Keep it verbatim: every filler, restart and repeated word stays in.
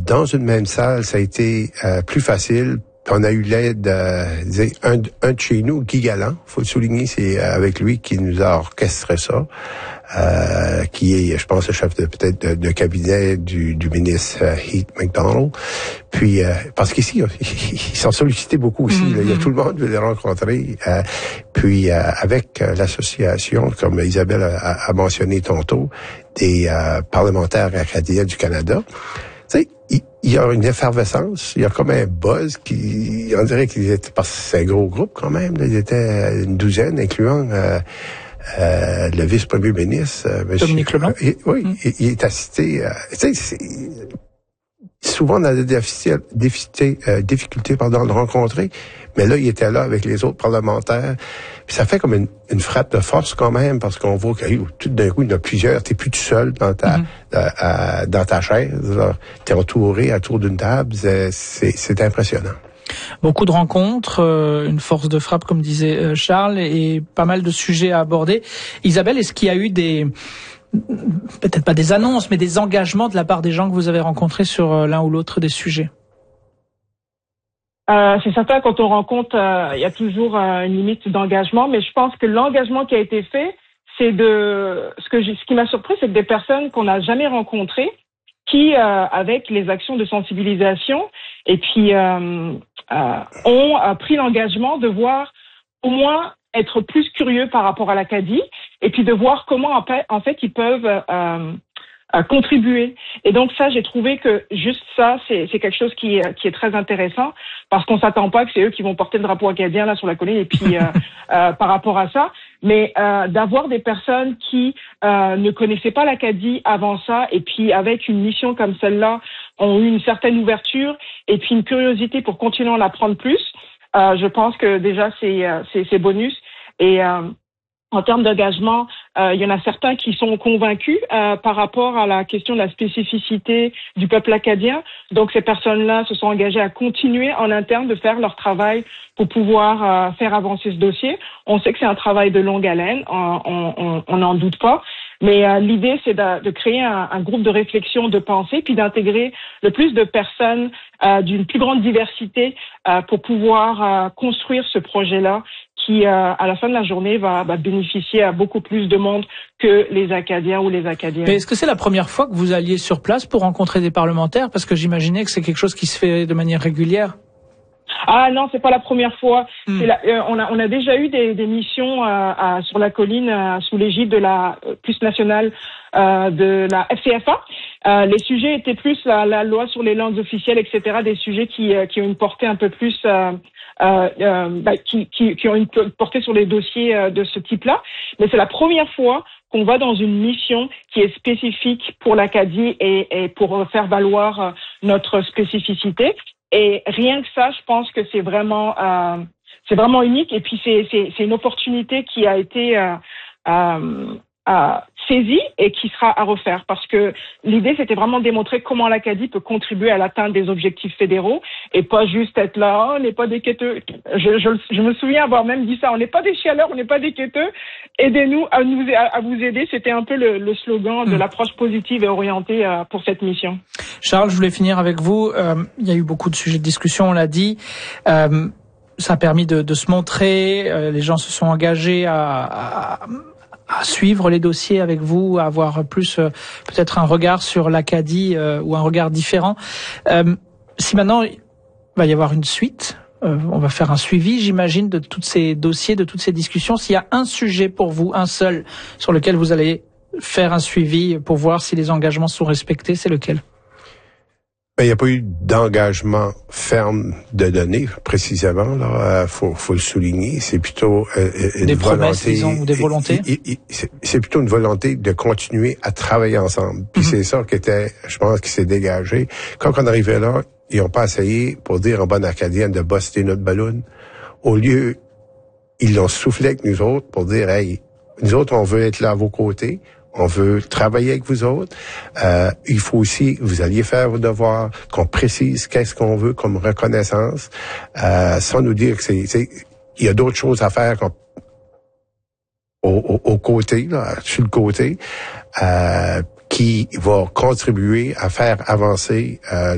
dans une même salle, ça a été euh, plus facile. On a eu l'aide euh, un, un de chez nous, Guy Galland, faut le souligner, c'est avec lui qui nous a orchestré ça, euh, qui est, je pense, le chef de peut-être de, de cabinet du, du ministre euh, Heath MacDonald. Puis euh, parce qu'ici, ils sont sollicités beaucoup aussi. Mm-hmm. Là, il y a tout le monde qui veut les rencontrer. Euh, puis euh, avec euh, l'association, comme Isabelle a, a mentionné tantôt, des euh, parlementaires acadiens du Canada. Tu sais, il, il y a une effervescence, il y a comme un buzz qui, on dirait qu'ils étaient, parce que c'est un gros groupe quand même, là, ils étaient une douzaine, incluant euh, euh, le vice-premier ministre, euh, monsieur, Dominique Leblanc. Euh, oui, mmh. il, il est assisté. Euh, tu sais, souvent on a des difficultés, euh, difficultés pardon, de le rencontrer, mais là il était là avec les autres parlementaires. Puis ça fait comme une, une frappe de force quand même, parce qu'on voit que hey, tout d'un coup il y en a plusieurs. T'es plus tout seul dans ta mm-hmm. euh, euh, dans ta chaise. Là. T'es entouré autour d'une table. C'est, c'est, c'est impressionnant. Beaucoup de rencontres, euh, une force de frappe comme disait euh, Charles, et pas mal de sujets à aborder. Isabelle, est-ce qu'il y a eu des peut-être pas des annonces, mais des engagements de la part des gens que vous avez rencontrés sur euh, l'un ou l'autre des sujets? Euh, c'est certain, quand on rencontre, euh, il y a toujours euh, une limite d'engagement, mais je pense que l'engagement qui a été fait, c'est de ce que j'ai, ce qui m'a surpris, c'est que des personnes qu'on n'a jamais rencontrées, qui, euh, avec les actions de sensibilisation, et puis euh, euh, ont euh, pris l'engagement de voir au moins être plus curieux par rapport à l'Acadie, et puis de voir comment en fait, en fait ils peuvent euh, à contribuer. Et donc ça, j'ai trouvé que juste ça, c'est, c'est quelque chose qui est, qui est très intéressant, parce qu'on s'attend pas que c'est eux qui vont porter le drapeau acadien là sur la colline, et puis euh, euh, par rapport à ça, mais euh, d'avoir des personnes qui euh, ne connaissaient pas l'Acadie avant ça, et puis avec une mission comme celle-là, ont eu une certaine ouverture et puis une curiosité pour continuer à en apprendre plus. Euh, je pense que déjà c'est c'est, c'est bonus. Et euh, en termes d'engagement, euh, il y en a certains qui sont convaincus euh, par rapport à la question de la spécificité du peuple acadien. Donc ces personnes-là se sont engagées à continuer en interne de faire leur travail pour pouvoir euh, faire avancer ce dossier. On sait que c'est un travail de longue haleine, on n'en doute pas. Mais euh, l'idée, c'est de, de créer un, un groupe de réflexion, de pensée, puis d'intégrer le plus de personnes euh, d'une plus grande diversité euh, pour pouvoir euh, construire ce projet-là qui, euh, à la fin de la journée, va, va bénéficier à beaucoup plus de monde que les Acadiens ou les Acadiennes. Mais est-ce que c'est la première fois que vous alliez sur place pour rencontrer des parlementaires? Parce que j'imaginais que c'est quelque chose qui se fait de manière régulière. Ah non, c'est pas la première fois. Hmm. C'est la, euh, on a on a déjà eu des, des missions euh, à, sur la colline euh, sous l'égide de la euh, plus nationale euh, de la F C F A. Euh, les sujets étaient plus la, la loi sur les langues officielles, et cetera. Des sujets qui euh, qui ont une portée un peu plus euh, euh, euh, bah, qui, qui qui ont une portée sur les dossiers euh, de ce type-là. Mais c'est la première fois qu'on va dans une mission qui est spécifique pour l'Acadie et, et pour faire valoir euh, notre spécificité. Et rien que ça, je pense que c'est vraiment, euh, c'est vraiment unique. Et puis c'est, c'est, c'est une opportunité qui a été euh, euh, euh, saisie et qui sera à refaire, parce que l'idée c'était vraiment de démontrer comment l'Acadie peut contribuer à l'atteinte des objectifs fédéraux et pas juste être là, oh, on n'est pas des quêteux. Je, je, je me souviens avoir même dit ça, on n'est pas des chialeurs, on n'est pas des quêteux. Aidez-nous à nous à vous aider. C'était un peu le, le slogan de mmh. l'approche positive et orientée euh, pour cette mission. Charles, je voulais finir avec vous. Euh, il y a eu beaucoup de sujets de discussion, on l'a dit. Euh, ça a permis de, de se montrer. Euh, les gens se sont engagés à, à, à suivre les dossiers avec vous, à avoir plus euh, peut-être un regard sur l'Acadie euh, ou un regard différent. Euh, si maintenant il va y avoir une suite, euh, on va faire un suivi, j'imagine, de tous ces dossiers, de toutes ces discussions. S'il y a un sujet pour vous, un seul, sur lequel vous allez faire un suivi pour voir si les engagements sont respectés, c'est lequel? Il n'y a pas eu d'engagement ferme de données, précisément. Là, faut, faut le souligner. C'est plutôt euh, une des volonté, promesses, disons, ou des volontés. Et, et, et, c'est, c'est plutôt une volonté de continuer à travailler ensemble. Puis mm-hmm. c'est ça qui était, je pense, qui s'est dégagé. Quand on arrivait là, ils n'ont pas essayé, pour dire en bonne acadienne, de buster notre ballon. Au lieu, ils l'ont soufflé avec nous autres pour dire, hey, nous autres, on veut être là à vos côtés. On veut travailler avec vous autres. Euh, il faut aussi que vous alliez faire vos devoirs, qu'on précise qu'est-ce qu'on veut comme reconnaissance, euh, sans nous dire que c'est, c'est il y a d'autres choses à faire qu'on, au, au, au côté, là, sur le côté, euh, qui va contribuer à faire avancer euh,